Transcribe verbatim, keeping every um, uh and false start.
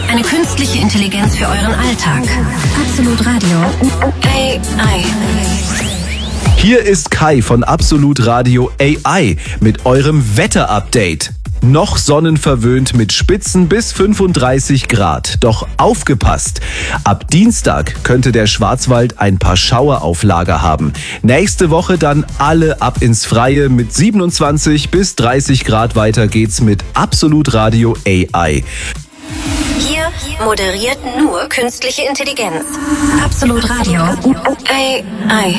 Eine künstliche Intelligenz für euren Alltag. Absolut Radio. A I. Hier ist Kai von Absolut Radio A I mit eurem Wetter-Update. Noch sonnenverwöhnt mit Spitzen bis fünfunddreißig Grad. Doch aufgepasst! Ab Dienstag könnte der Schwarzwald ein paar Schauer auf Lager haben. Nächste Woche dann alle ab ins Freie mit siebenundzwanzig bis dreißig Grad. Weiter geht's mit Absolut Radio A I. Hier moderiert nur künstliche Intelligenz. Absolut Radio A I.